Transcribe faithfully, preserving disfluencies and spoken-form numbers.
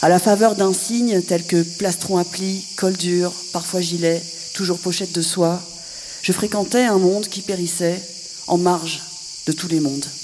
À la faveur d'un signe tel que plastron à plis, col dur, parfois gilet, toujours pochette de soie, je fréquentais un monde qui périssait en marge de tous les mondes.